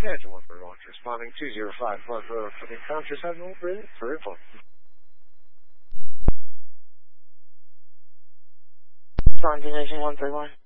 Engine 131, responding 205 Park Road for the encounter 713 for info. Responding Engine 131.